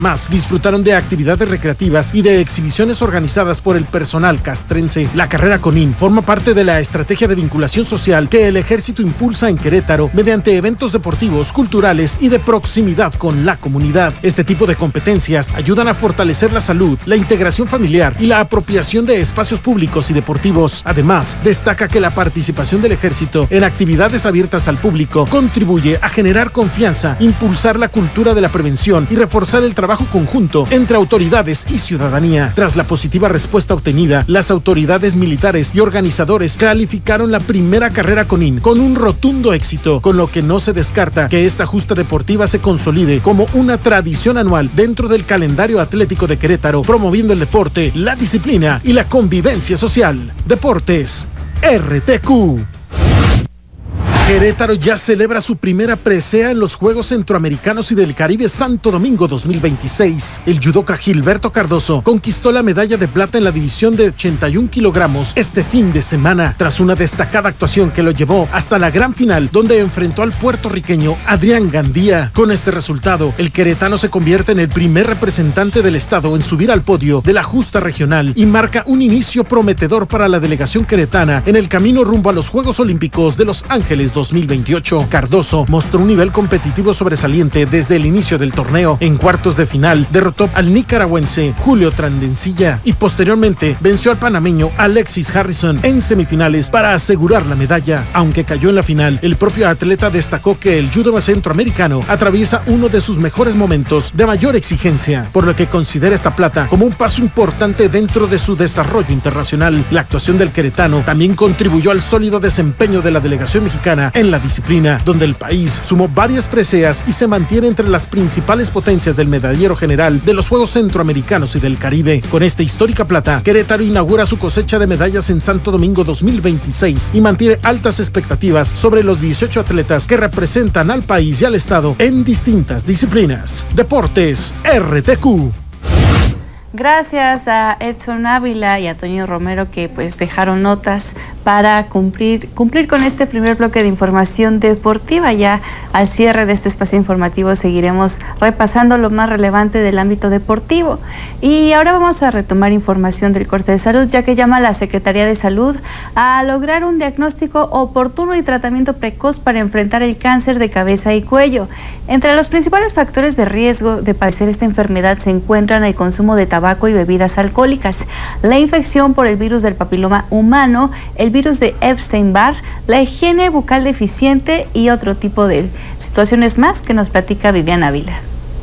Más disfrutaron de actividades recreativas y de exhibiciones organizadas por el personal castrense. La carrera CONIN forma parte de la estrategia de vinculación social que el Ejército impulsa en Querétaro mediante eventos deportivos, culturales y de proximidad con la comunidad. Este tipo de competencias ayudan a fortalecer la salud, la integración familiar y la apropiación de espacios públicos y deportivos. Además, destaca que la participación del Ejército en actividades abiertas al público contribuye a generar confianza, impulsar la cultura de la prevención y reforzar el trabajo conjunto entre autoridades y ciudadanía. Tras la positiva respuesta obtenida, las autoridades militares y organizadores calificaron la primera carrera CONIN con un rotundo éxito, con lo que no se descarta que esta justa deportiva se consolide como una tradición anual dentro del calendario atlético de Querétaro, promoviendo el deporte, la disciplina y la convivencia social. Deportes RTQ. Querétaro ya celebra su primera presea en los Juegos Centroamericanos y del Caribe Santo Domingo 2026. El judoka Gilberto Cardoso conquistó la medalla de plata en la división de 81 kilogramos este fin de semana, tras una destacada actuación que lo llevó hasta la gran final, donde enfrentó al puertorriqueño Adrián Gandía. Con este resultado, el queretano se convierte en el primer representante del estado en subir al podio de la justa regional y marca un inicio prometedor para la delegación queretana en el camino rumbo a los Juegos Olímpicos de Los Ángeles 2028. Cardoso mostró un nivel competitivo sobresaliente desde el inicio del torneo. En cuartos de final derrotó al nicaragüense Julio Trandencilla y posteriormente venció al panameño Alexis Harrison en semifinales para asegurar la medalla. Aunque cayó en la final, el propio atleta destacó que el judo centroamericano atraviesa uno de sus mejores momentos de mayor exigencia, por lo que considera esta plata como un paso importante dentro de su desarrollo internacional. La actuación del queretano también contribuyó al sólido desempeño de la delegación mexicana en la disciplina, donde el país sumó varias preseas y se mantiene entre las principales potencias del medallero general de los Juegos Centroamericanos y del Caribe. Con esta histórica plata, Querétaro inaugura su cosecha de medallas en Santo Domingo 2026 y mantiene altas expectativas sobre los 18 atletas que representan al país y al estado en distintas disciplinas. Deportes RTQ. Gracias a Edson Ávila y a Toño Romero, que pues dejaron notas para cumplir con este primer bloque de información deportiva. Ya al cierre de este espacio informativo seguiremos repasando lo más relevante del ámbito deportivo. Y ahora vamos a retomar información del corte de salud, ya que llama a la Secretaría de Salud a lograr un diagnóstico oportuno y tratamiento precoz para enfrentar el cáncer de cabeza y cuello. Entre los principales factores de riesgo de padecer esta enfermedad se encuentran el consumo de tabaco y bebidas alcohólicas, la infección por el virus del papiloma humano, el virus de Epstein-Barr, la higiene bucal deficiente y otro tipo de situaciones más que nos platica Viviana Ávila.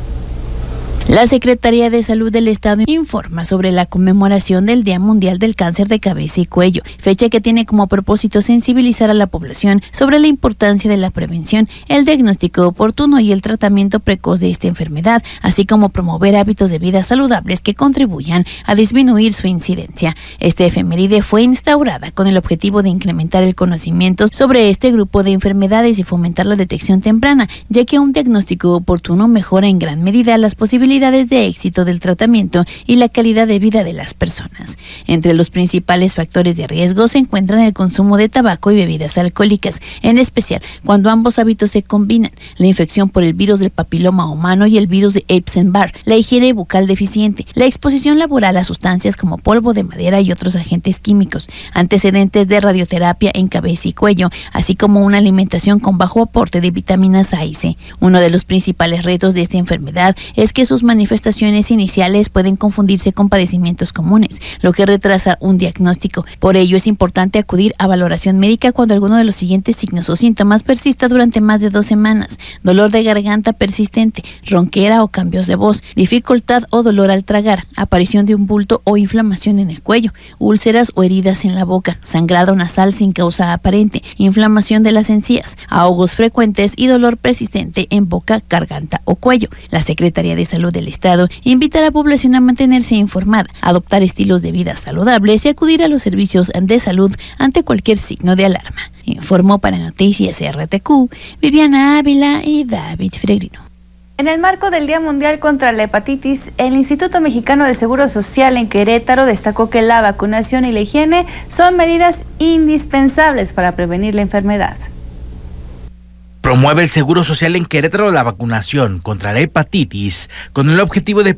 La Secretaría de Salud del Estado informa sobre la conmemoración del Día Mundial del Cáncer de Cabeza y Cuello, fecha que tiene como propósito sensibilizar a la población sobre la importancia de la prevención, el diagnóstico oportuno y el tratamiento precoz de esta enfermedad, así como promover hábitos de vida saludables que contribuyan a disminuir su incidencia. Esta efeméride fue instaurada con el objetivo de incrementar el conocimiento sobre este grupo de enfermedades y fomentar la detección temprana, ya que un diagnóstico oportuno mejora en gran medida las posibilidades de éxito del tratamiento y la calidad de vida de las personas. Entre los principales factores de riesgo se encuentran el consumo de tabaco y bebidas alcohólicas, en especial cuando ambos hábitos se combinan, la infección por el virus del papiloma humano y el virus de Epstein-Barr, la higiene bucal deficiente, la exposición laboral a sustancias como polvo de madera y otros agentes químicos, antecedentes de radioterapia en cabeza y cuello, así como una alimentación con bajo aporte de vitaminas A y C. Uno de los principales retos de esta enfermedad es que sus manifestaciones iniciales pueden confundirse con padecimientos comunes, lo que retrasa un diagnóstico. Por ello es importante acudir a valoración médica cuando alguno de los siguientes signos o síntomas persista durante más de 2 semanas: dolor de garganta persistente, ronquera o cambios de voz, dificultad o dolor al tragar, aparición de un bulto o inflamación en el cuello, úlceras o heridas en la boca, sangrado nasal sin causa aparente, inflamación de las encías, ahogos frecuentes y dolor persistente en boca, garganta o cuello. La Secretaría de Salud del Estado invita a la población a mantenerse informada, adoptar estilos de vida saludables y acudir a los servicios de salud ante cualquier signo de alarma. Informó para Noticias RTQ, Viviana Ávila y David Fregrino. En el marco del Día Mundial contra la Hepatitis, el Instituto Mexicano del Seguro Social en Querétaro destacó que la vacunación y la higiene son medidas indispensables para prevenir la enfermedad. Promueve el Seguro Social en Querétaro la vacunación contra la hepatitis con el objetivo de